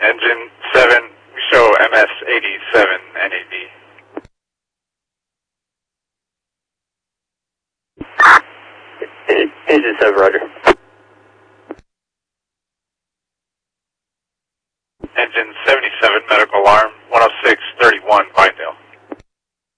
Engine 7, show MS-87 NAV. Engine 7, roger. Engine 77, medical alarm, 106